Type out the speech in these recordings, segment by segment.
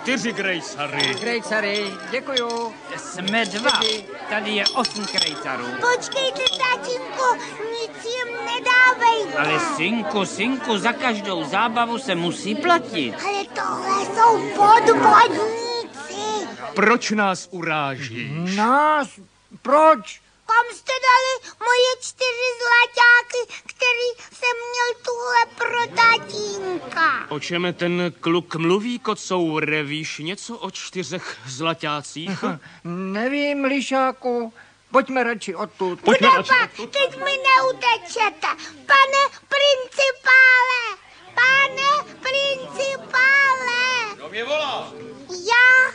4 krejcary. Krejcary, děkuju. Jsme 2. Tady je 8 krejcarů. Počkejte, tatínku, nic jim nedávej. Ale synku, za každou zábavu se musí platit. Ale tohle jsou podvodníci. Proč nás urážíš? Nás? Proč? Kam jste dali moje 4 zlaťáky, který jsem měl tuhle pro tatínka? O čem ten kluk mluví, kocoure? Víš něco o 4 zlaťácích? Nevím, Lišáku. Pojďme radši odtud. Budapa, teď mi neutečete. Pane principále! Pane principále! Kdo mě volá? Já,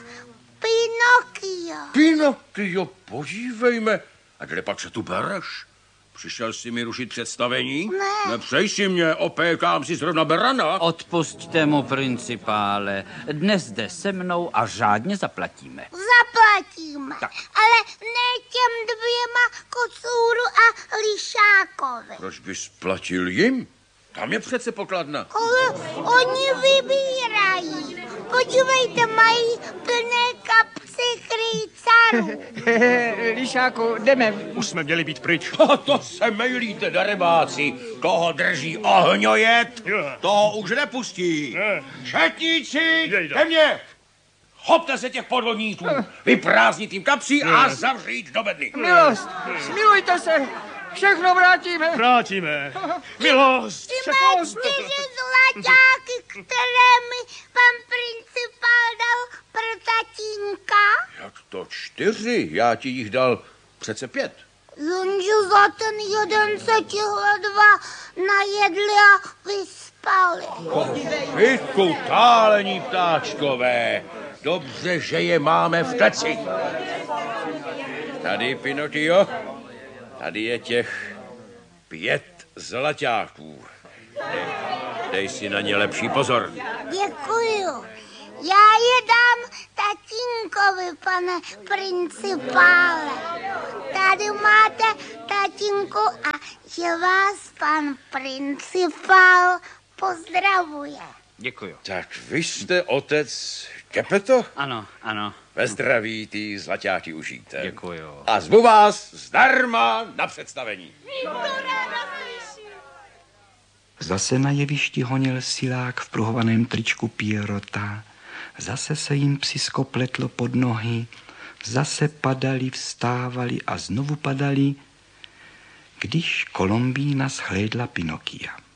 Pinokio. Pinokio, podívejme. A kde pak se tu bereš? Přišel jsi mi rušit představení? Ne. Nepřej si mě, opékám si zrovna berana. Odpusťte mu, principále. Dnes jde se mnou a řádně zaplatíme. Zaplatíme, Tak. ale ne těm 2 kocouru a Lišákovi. Proč bys platil jim? Tam je přece pokladna. Ale oni vybírají. Podívejte, mají plné kapsy krejcarů. Lišáku, jdeme. Už jsme měli být pryč. A to se mejlíte, darebáci. Koho drží ohňojet, toho už nepustí. Ne. Četníci, Jejda. ke mně. Chopte se těch podvodníků, vyprázdnit jim kapsy a zavřít do bedny. Milost, smilujte se. Všechno vrátíme. Vrátíme. Milost. Ty mé 4 zlaťáky, které mi pan principál dal pro tatínka. Jak to 4? Já ti jich dal přece 5. Jenže za ten jeden se tihle 2 najedli a vyspali. Vy tu tálení ptáčkové. Dobře, že je máme v kleci. Tady, Pinokio, tady je těch 5 zlaťáků. Dej si na ně lepší pozor. Děkuju. Já je dám tatínkovi, pane principále. Tady máte, tatínku, a že vás pan principál pozdravuje. Děkuju. Tak vy jste otec Gepeto? Ano. Ve zdraví ty zlaťáky užijte. Děkuju. A zvu vás zdarma na představení. Zase na jevišti honil silák v pruhovaném tričku Pierrota. Zase se jim psisko pletlo pod nohy. Zase padali, vstávali a znovu padali, když Kolombína shlédla Pinokia.